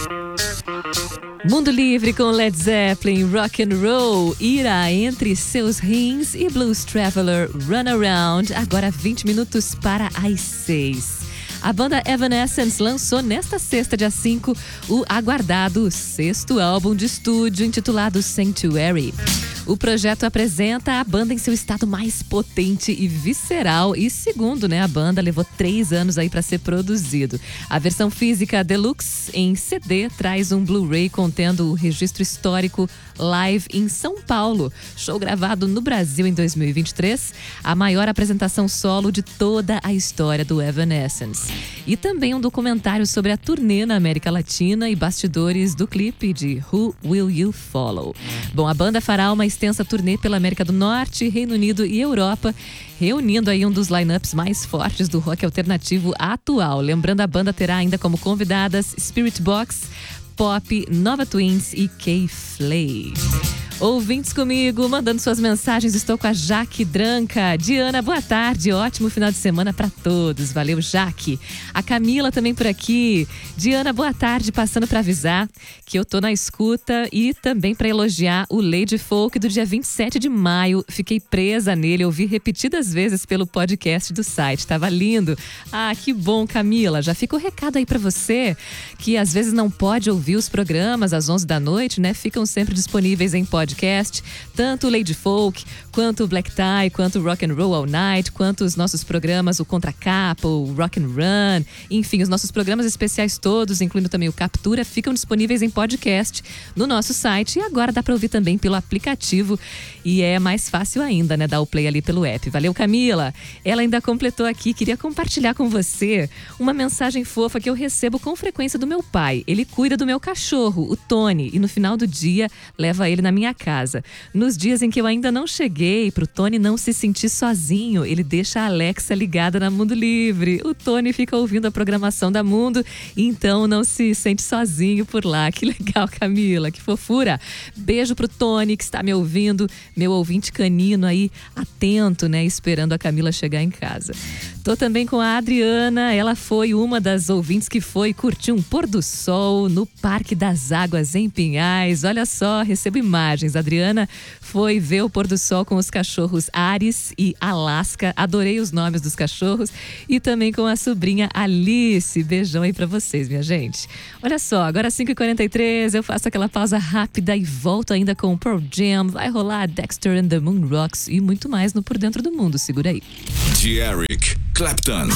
Mundo Livre com Led Zeppelin, Rock and Roll, Ira entre seus rins e Blues Traveler, Run Around, agora 20 minutos para as 6. A banda Evanescence lançou nesta sexta, dia 5, o aguardado sexto álbum de estúdio intitulado Sanctuary. O projeto apresenta a banda em seu estado mais potente e visceral e, segundo a banda, levou 3 anos aí para ser produzido. A versão física Deluxe em CD traz um Blu-ray contendo o registro histórico live em São Paulo, show gravado no Brasil em 2023, a maior apresentação solo de toda a história do Evanescence. E também um documentário sobre a turnê na América Latina e bastidores do clipe de Who Will You Follow. Bom, a banda fará uma extensa turnê pela América do Norte, Reino Unido e Europa, reunindo aí um dos lineups mais fortes do rock alternativo atual. Lembrando, a banda terá ainda como convidadas Spirit Box, Pop, Nova Twins e K-Flay. Ouvintes comigo, mandando suas mensagens, estou com a Jaque Dranca. Diana, boa tarde, ótimo final de semana para todos. Valeu, Jaque. A Camila também por aqui. Diana, boa tarde, passando para avisar que eu tô na escuta e também para elogiar o Lady Folk do dia 27 de maio. Fiquei presa nele, ouvi repetidas vezes pelo podcast do site. Tava lindo. Ah, que bom, Camila. Já fica o recado aí para você que às vezes não pode ouvir os programas às 11 da noite, Ficam sempre disponíveis em podcast, tanto o Lady Folk, quanto o Black Tie, quanto o Rock and Roll All Night, quanto os nossos programas, o Contracapa, o Rock and Run, enfim, os nossos programas especiais todos, incluindo também o Captura, ficam disponíveis em podcast no nosso site e agora dá para ouvir também pelo aplicativo e é mais fácil ainda, dar o play ali pelo app. Valeu, Camila! Ela ainda completou aqui, queria compartilhar com você uma mensagem fofa que eu recebo com frequência do meu pai. Ele cuida do meu cachorro, o Tony, e no final do dia leva ele na minha casa. Nos dias em que eu ainda não cheguei, pro Tony não se sentir sozinho, ele deixa a Alexa ligada na Mundo Livre. O Tony fica ouvindo a programação da Mundo, então não se sente sozinho por lá. Que legal, Camila, que fofura. Beijo pro Tony que está me ouvindo, meu ouvinte canino aí, atento, esperando a Camila chegar em casa. Tô também com a Adriana, ela foi uma das ouvintes que foi curtir um pôr do sol no Parque das Águas em Pinhais. Olha só, recebo imagens. A Adriana foi ver o pôr do sol com os cachorros Ares e Alaska. Adorei os nomes dos cachorros. E também com a sobrinha Alice. Beijão aí pra vocês, minha gente. Olha só, agora 5h43, eu faço aquela pausa rápida e volto ainda com o Pearl Jam. Vai rolar Dexter and the Moon Rocks e muito mais no Por Dentro do Mundo. Segura aí. De Eric Clapton.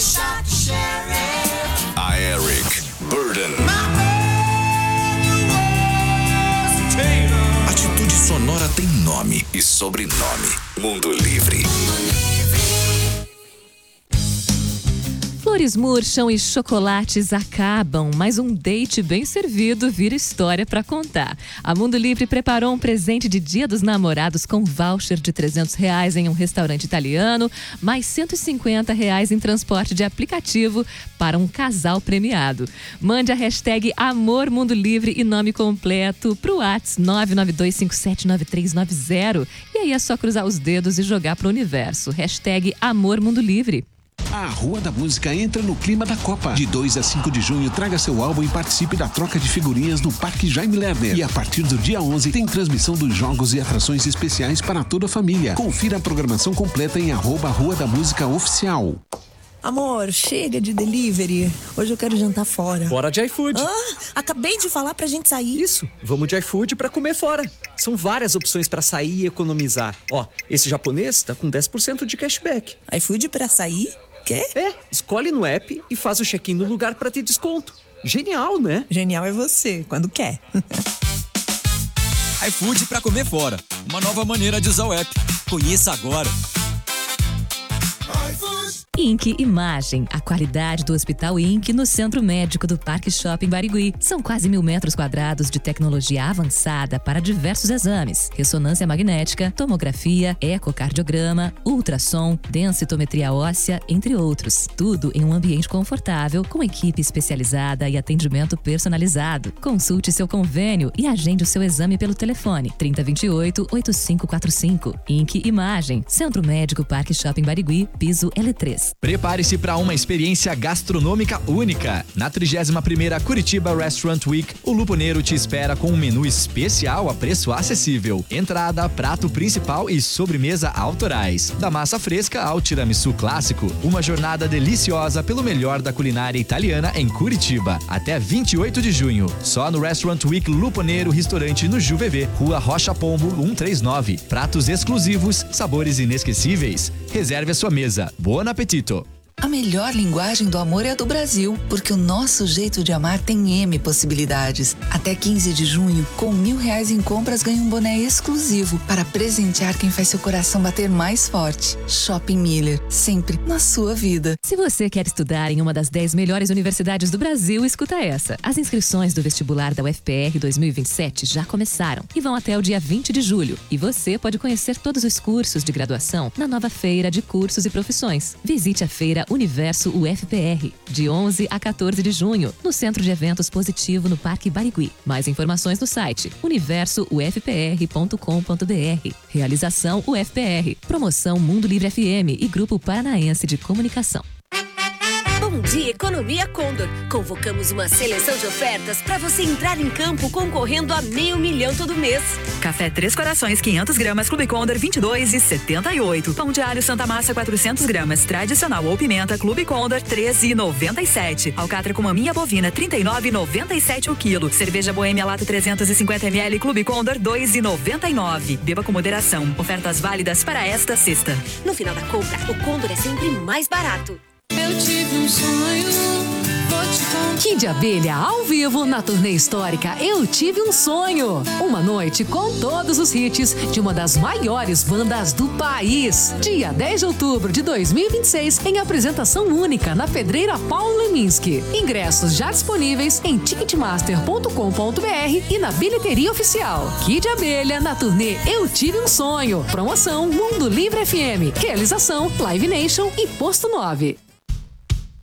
A Eric Burden. Atitude Sonora tem nome e sobrenome. Mundo Livre. Flores murcham e chocolates acabam, mas um date bem servido vira história para contar. A Mundo Livre preparou um presente de Dia dos Namorados com voucher de R$300 em um restaurante italiano, mais R$150 em transporte de aplicativo para um casal premiado. Mande a hashtag Amor Mundo Livre e nome completo pro WhatsApp 992579390. E aí é só cruzar os dedos e jogar pro universo. Hashtag Amor Mundo Livre. A Rua da Música entra no clima da Copa. De 2 a 5 de junho, traga seu álbum e participe da troca de figurinhas no Parque Jaime Lerner. E a partir do dia 11, tem transmissão dos jogos e atrações especiais para toda a família. Confira a programação completa em @Rua da Música Oficial. Amor, chega de delivery. Hoje eu quero jantar fora. Bora de iFood. Acabei de falar pra gente sair. Isso, vamos de iFood pra comer fora. São várias opções pra sair e economizar. Esse japonês tá com 10% de cashback. iFood pra sair? Quê? Escolhe no app e faz o check-in no lugar pra ter desconto. Genial, né? Genial é você, quando quer. iFood pra comer fora. Uma nova maneira de usar o app. Conheça agora. Inc Imagem, a qualidade do Hospital Inc no Centro Médico do Parque Shopping Barigui. São quase 1.000 metros quadrados de tecnologia avançada para diversos exames: ressonância magnética, tomografia, ecocardiograma, ultrassom, densitometria óssea, entre outros. Tudo em um ambiente confortável, com equipe especializada e atendimento personalizado. Consulte seu convênio e agende o seu exame pelo telefone 3028-8545. Inc Imagem, Centro Médico Parque Shopping Barigui, piso L3. Prepare-se para uma experiência gastronômica única. Na 31ª Curitiba Restaurant Week, o Luponeiro te espera com um menu especial a preço acessível. Entrada, prato principal e sobremesa autorais. Da massa fresca ao tiramisu clássico, uma jornada deliciosa pelo melhor da culinária italiana em Curitiba. Até 28 de junho, só no Restaurant Week Luponeiro Restaurante no JuVV, Rua Rocha Pombo 139. Pratos exclusivos, sabores inesquecíveis. Reserve a sua mesa. Bom apetite! A melhor linguagem do amor é a do Brasil, porque o nosso jeito de amar tem M possibilidades. Até 15 de junho, com R$1.000 em compras, ganha um boné exclusivo para presentear quem faz seu coração bater mais forte. Shopping Miller, sempre na sua vida. Se você quer estudar em uma das 10 melhores universidades do Brasil, escuta essa. As inscrições do vestibular da UFPR 2027 já começaram e vão até o dia 20 de julho. E você pode conhecer todos os cursos de graduação na nova Feira de Cursos e Profissões. Visite a feira Universo UFPR, de 11 a 14 de junho, no Centro de Eventos Positivo, no Parque Barigui. Mais informações no site universoufpr.com.br. Realização UFPR. Promoção Mundo Livre FM e Grupo Paranaense de Comunicação. Bom dia, Economia Condor. Convocamos uma seleção de ofertas para você entrar em campo concorrendo a R$500 mil todo mês. Café Três Corações 500 gramas Clube Condor 22,78. Pão de alho Santa Massa 400 gramas tradicional ou pimenta Clube Condor 13,97. Alcatra com maminha bovina 39,97 o quilo. Cerveja Boêmia lata 350 ml Clube Condor 2,99. Beba com moderação. Ofertas válidas para esta sexta. No final da compra, o Condor é sempre mais barato. Eu tive um sonho, vou te contar. Kid Abelha ao vivo na turnê histórica Eu Tive um Sonho. Uma noite com todos os hits de uma das maiores bandas do país. Dia 10 de outubro de 2026, em apresentação única na Pedreira Paulo Leminski. Ingressos já disponíveis em ticketmaster.com.br e na bilheteria oficial. Kid Abelha na turnê Eu Tive um Sonho. Promoção Mundo Livre FM. Realização Live Nation e Posto 9.